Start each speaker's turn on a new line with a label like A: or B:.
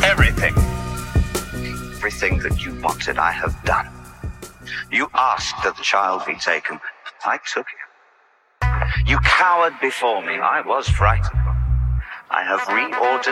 A: everything. Everything that you wanted, I have done. You asked that the child be taken. I took it. You cowered before me. I was frightened. I have reordered